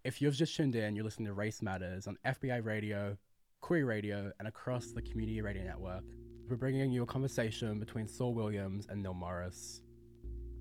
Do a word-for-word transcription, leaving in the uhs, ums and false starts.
If you've just tuned in, you're listening to Race Matters on F B I Radio, Queer Radio, and across the Community Radio Network. We're bringing you a conversation between Saul Williams and Neil Morris.